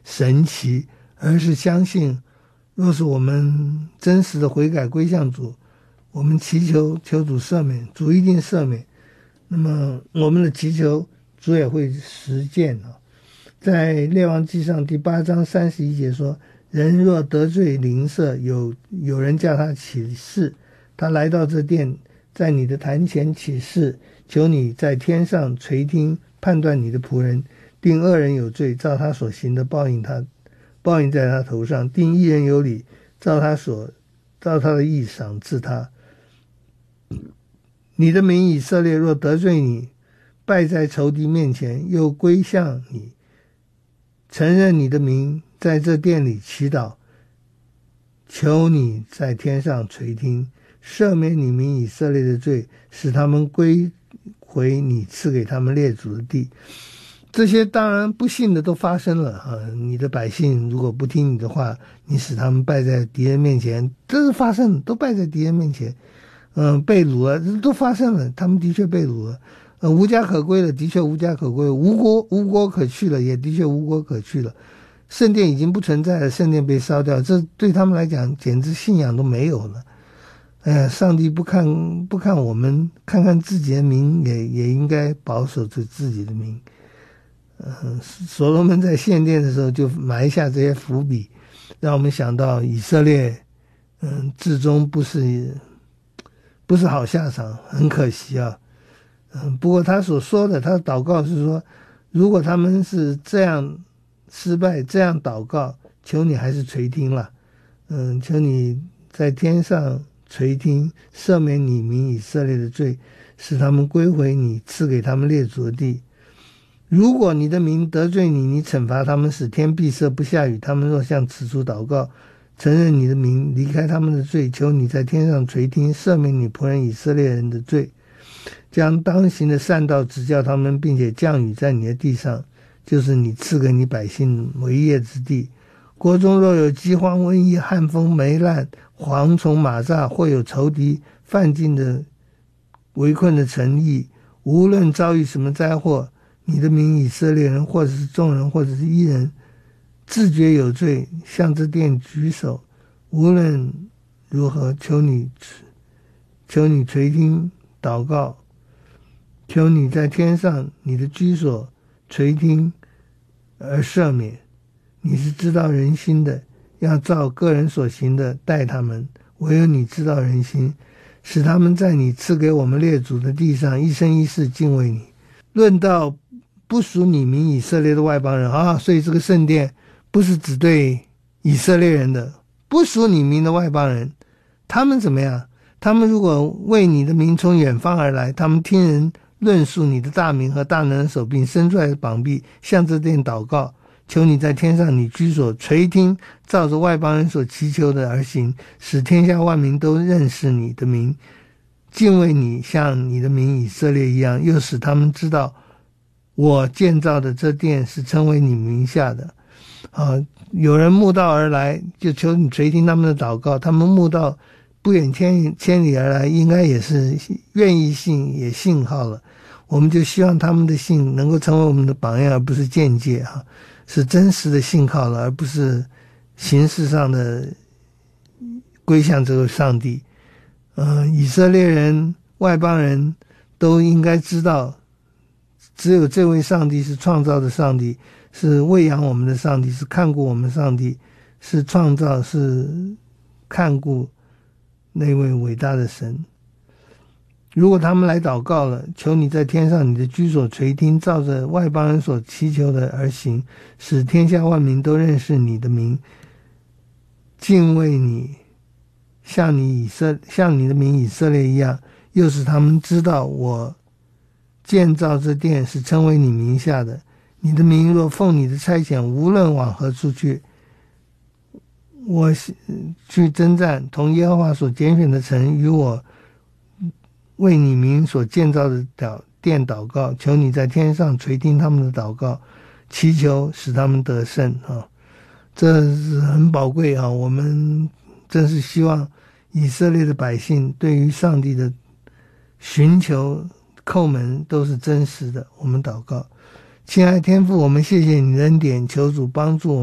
神奇，而是相信若是我们真实的悔改归向主，我们祈求主赦免，主一定赦免，那么我们的祈求主也会实践啊。在列王纪上第8章31节说，人若得罪邻舍，有人叫他起誓，他来到这殿，在你的坛前起誓，求你在天上垂听，判断你的仆人，定恶人有罪，照他所行的报应在他头上，定义人有理，照他的义赏赐他。你的民以色列若得罪你，败在仇敌面前，又归向你，承认你的名，在这殿里祈祷，求你在天上垂听，赦免你民以色列的罪，使他们归回你赐给他们列祖的地。这些当然不幸的都发生了啊！你的百姓如果不听你的话，你使他们败在敌人面前，这是发生了，都败在敌人面前。被掳了，这都发生了，他们的确被掳了。无家可归了，的确无家可归，无国可去了，也的确无国可去了。圣殿已经不存在了，圣殿被烧掉，这对他们来讲简直信仰都没有了。上帝不看我们，看看自己的民，也应该保守着自己的民。所罗门在献殿的时候就埋下这些伏笔，让我们想到以色列至终不是好下场，很可惜啊。不过他所说的，他的祷告是说，如果他们是这样失败，这样祷告，求你还是垂听了。求你在天上垂听，赦免你民以色列的罪，使他们归回你赐给他们列祖的地。如果你的民得罪你，你惩罚他们，使天闭塞不下雨，他们若向此处祷告，承认你的名，离开他们的罪，求你在天上垂听，赦免你仆人以色列人的罪，将当行的善道指教他们，并且降雨在你的地上，就是你赐给你百姓为业之地。国中若有饥荒、瘟疫、旱风、霉烂、蝗虫、蚂蚱，或有仇敌犯境的围困的城邑，无论遭遇什么灾祸，你的民以色列人，或者是众人，或者是一人，自觉有罪，向这殿举手，无论如何，求你垂听祷告，求你在天上你的居所垂听而赦免。你是知道人心的，要照个人所行的待他们，唯有你知道人心，使他们在你赐给我们列祖的地上一生一世敬畏你。论到不属你民以色列的外邦人啊，所以这个圣殿不是只对以色列人的，不属你民的外邦人，他们怎么样？他们如果为你的名从远方而来，他们听人论述你的大名和大能的手，并伸出来的膀臂向这殿祷告，求你在天上你居所垂听，照着外邦人所祈求的而行，使天下万民都认识你的名，敬畏你，像你的名以色列一样，又使他们知道我建造的这殿是称为你名下的。有人慕道而来，就求你垂听他们的祷告，他们慕道不远千里而来，应该也是愿意信，也信号了。我们就希望他们的信能够成为我们的榜样，而不是间接是真实的信靠了，而不是形式上的归向这个上帝。以色列人、外邦人都应该知道，只有这位上帝是创造的上帝，是喂养我们的上帝，是看顾我们的上帝，是创造，是看顾那位伟大的神。如果他们来祷告了，求你在天上你的居所垂听，照着外邦人所祈求的而行，使天下万民都认识你的名，敬畏你，像你的名以色列一样，又使他们知道我建造这殿是称为你名下的。你的名若奉你的差遣，无论往何处去，我去征战，同耶和华所拣选的城与我为你名所建造的殿祷告，求你在天上垂听他们的祷告，祈求使他们得胜这是很宝贵我们真是希望以色列的百姓对于上帝的寻求叩门都是真实的。我们祷告，亲爱的天父，我们谢谢你的恩典，求主帮助我们。